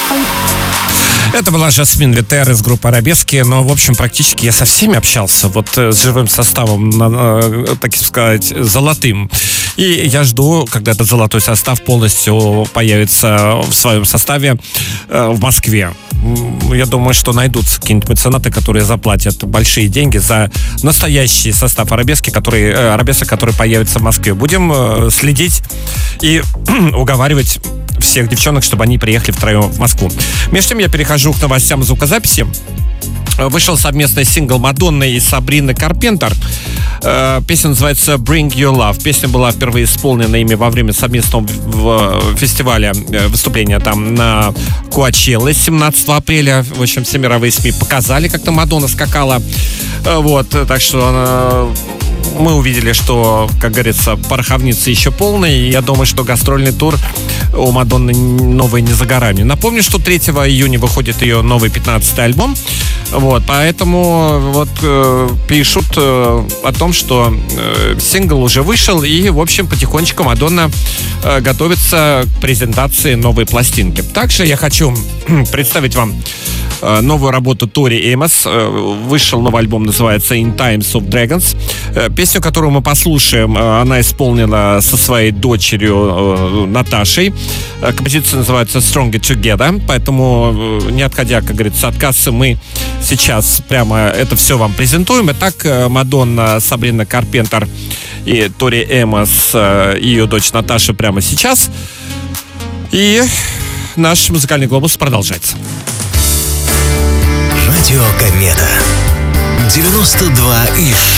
Это была Жасмин Витер из группы «Арабески». Но, в общем, практически я со всеми общался. Вот с живым составом, так сказать, золотым. И я жду, когда этот золотой состав полностью появится в своем составе в Москве. Я думаю, что найдутся какие-нибудь меценаты, которые заплатят большие деньги за настоящий состав арабески, который появится в Москве. Будем следить и уговаривать всех девчонок, чтобы они приехали втроем в Москву. Между тем я перехожу к новостям звукозаписи. Вышел совместный сингл Мадонны и Сабрины Карпентер. Песня называется «Bring Your Love». Песня была впервые исполнена ими во время совместного фестиваля, выступления там на Куачелле 17 апреля. В общем, все мировые СМИ показали, как-то Мадонна скакала. Вот, так что мы увидели, что, как говорится, пороховница еще полная. И я думаю, что гастрольный тур у Мадонны новый не за горами. Напомню, что 3 июня выходит ее новый 15-й альбом. Вот, поэтому вот пишут о том, что сингл уже вышел. И, в общем, потихонечку Мадонна готовится к презентации новой пластинки. Также я хочу представить вам новую работу Тори Эймос. Вышел новый альбом, называется In Times of Dragons. Песню, которую мы послушаем, она исполнена со своей дочерью Наташей. Композиция называется Stronger Together. Поэтому, не отходя, как говорится, от кассы, мы сейчас прямо это все вам презентуем. Итак, Мадонна, Сабрина Карпентер и Тори Эймос, ее дочь Наташа прямо сейчас. И наш музыкальный глобус продолжается. Радио Комета 92,6.